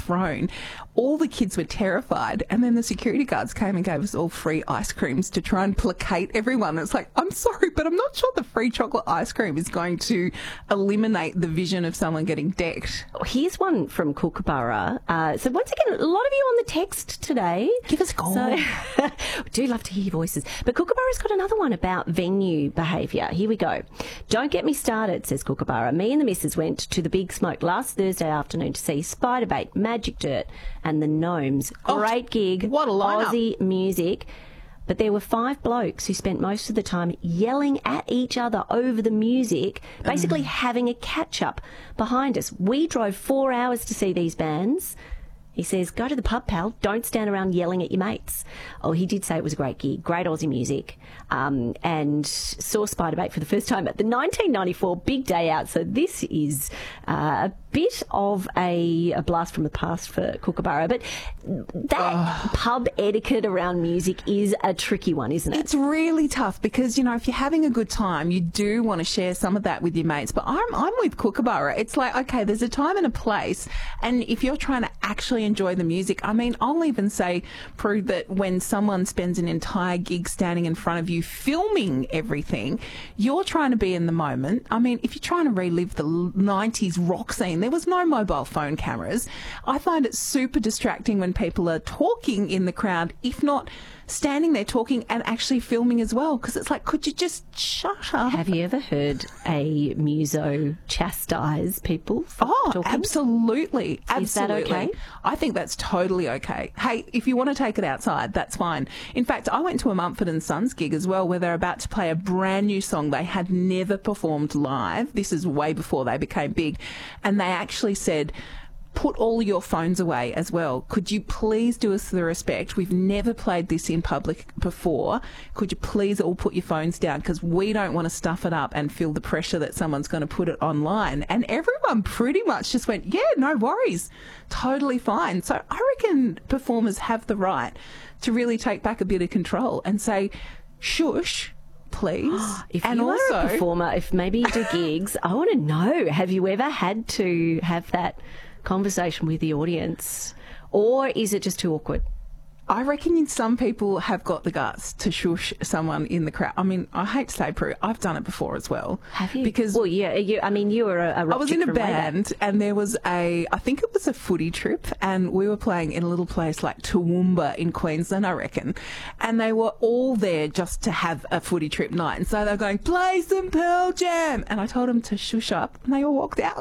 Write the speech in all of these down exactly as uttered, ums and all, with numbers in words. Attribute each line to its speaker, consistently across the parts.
Speaker 1: thrown. All the kids were terrified, and then the security guards came and gave us all free ice creams to try and placate everyone. It's like, I'm sorry, but I'm not sure the free chocolate ice cream is going to eliminate the vision of someone getting decked.
Speaker 2: Here's one from Kookaburra. Uh, so once again, a lot of you on the text today.
Speaker 1: Give us a call.
Speaker 2: So, we do love to hear your voices. But Kookaburra's got another one about venue behaviour. Here we go. Don't get me started, says Kookaburra. Me and the missus went to the Big Smoke last Thursday afternoon to see Spiderbait, Magic Dirt and the Gnomes. Great
Speaker 1: oh,
Speaker 2: gig.
Speaker 1: What a lineup.
Speaker 2: Aussie music. But there were five blokes who spent most of the time yelling at each other over the music, basically um. having a catch-up behind us. We drove four hours to see these bands. He says, go to the pub, pal. Don't stand around yelling at your mates. Oh, he did say it was a great gig, great Aussie music, um, and saw Spiderbait for the first time at the nineteen ninety-four Big Day Out. So this is uh, a bit of a, a blast from the past for Kookaburra. But that uh, pub etiquette around music is a tricky one, isn't it?
Speaker 1: It's really tough because, you know, if you're having a good time, you do want to share some of that with your mates. But I'm, I'm with Kookaburra. It's like, okay, there's a time and a place. And if you're trying to actually enjoy the music. I mean, I'll even say, Prue, that when someone spends an entire gig standing in front of you filming everything, you're trying to be in the moment. I mean, if you're trying to relive the nineties rock scene, there was no mobile phone cameras. I find it super distracting when people are talking in the crowd, if not standing there talking and actually filming as well, because it's like, could you just shut up?
Speaker 2: Have you ever heard a muso chastise people for
Speaker 1: oh,
Speaker 2: talking?
Speaker 1: Absolutely. Absolutely.
Speaker 2: Is that okay?
Speaker 1: I think that's totally okay. Hey, if you want to take it outside, that's fine. In fact, I went to a Mumford and Sons gig as well where they're about to play a brand new song they had never performed live. This is way before they became big. And they actually said, put all your phones away as well. Could you please do us the respect? We've never played this in public before. Could you please all put your phones down? Because we don't want to stuff it up and feel the pressure that someone's going to put it online. And everyone pretty much just went, yeah, no worries. Totally fine. So I reckon performers have the right to really take back a bit of control and say, shush, please.
Speaker 2: If
Speaker 1: and
Speaker 2: you
Speaker 1: also,
Speaker 2: are a performer, if maybe you do gigs, I want to know, have you ever had to have that conversation with the audience, or is it just too awkward?
Speaker 1: I reckon some people have got the guts to shush someone in the crowd. I mean, I hate to say, Prue, I've done it before as well.
Speaker 2: Have you?
Speaker 1: Because
Speaker 2: well, yeah, you, I mean, you were a, a rock
Speaker 1: I was
Speaker 2: chick
Speaker 1: in a
Speaker 2: from
Speaker 1: band, and there was a, I think it was a footy trip, and we were playing in a little place like Toowoomba in Queensland, I reckon, and they were all there just to have a footy trip night, and so they were going, play some Pearl Jam, and I told them to shush up, and they all walked out.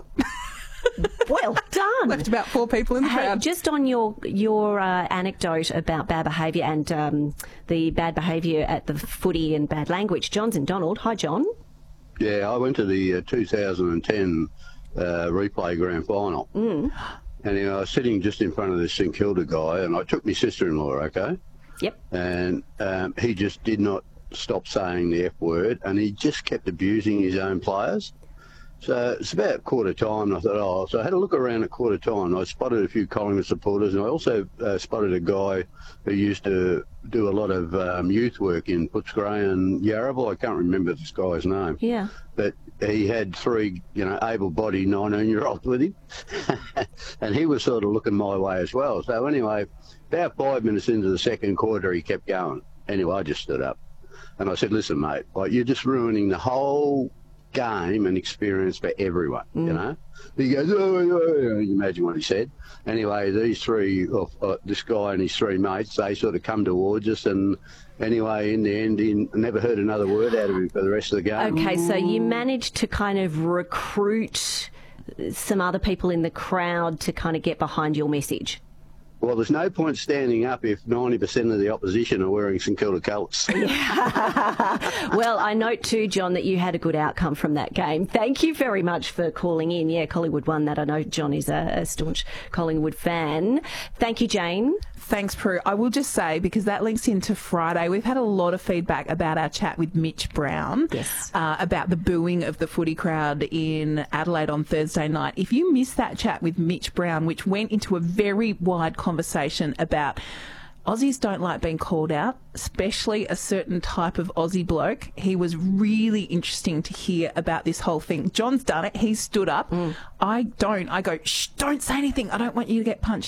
Speaker 2: Well done.
Speaker 1: Left about four people in the
Speaker 2: Hey,
Speaker 1: crowd.
Speaker 2: just on your your uh, anecdote about bad behaviour and um, the bad behaviour at the footy and bad language, John's in Donald. Hi, John.
Speaker 3: Yeah, I went to the uh, two thousand ten uh, replay grand final.
Speaker 2: Mm.
Speaker 3: And you know, I was sitting just in front of this St Kilda guy, and I took my sister-in-law, okay?
Speaker 2: Yep.
Speaker 3: And um, he just did not stop saying the F word, and he just kept abusing his own players. So it's about quarter time, and I thought, oh, so I had a look around at quarter time. I spotted a few Collingwood supporters, and I also uh, spotted a guy who used to do a lot of um, youth work in Footscray and Yarraville. I can't remember this guy's name.
Speaker 2: Yeah.
Speaker 3: But he had three, you know, able-bodied nineteen-year-olds with him, and he was sort of looking my way as well. So anyway, about five minutes into the second quarter, he kept going. Anyway, I just stood up, and I said, listen, mate, like, you're just ruining the whole game and experience for everyone, mm. you know. He goes, oh, oh, oh. You imagine what he said. Anyway, these three, uh, this guy and his three mates, they sort of come towards us, and anyway, in the end, he never heard another word out of him for the rest of the game.
Speaker 2: Okay, so you managed to kind of recruit some other people in the crowd to kind of get behind your message.
Speaker 3: Well, there's no point standing up if ninety percent of the opposition are wearing St Kilda colours.
Speaker 2: Well, I note too, John, that you had a good outcome from that game. Thank you very much for calling in. Yeah, Collingwood won that. I know John is a, a staunch Collingwood fan. Thank you, Jane.
Speaker 1: Thanks, Prue. I will just say, because that links into Friday, we've had a lot of feedback about our chat with Mitch Brown.
Speaker 2: Yes.
Speaker 1: Uh, about the booing of the footy crowd in Adelaide on Thursday night. If you missed that chat with Mitch Brown, which went into a very wide conversation about Aussies don't like being called out, especially a certain type of Aussie bloke. He was really interesting to hear about this whole thing. John's done it. He's stood up. Mm. I don't. I go, shh, don't say anything. I don't want you to get punched.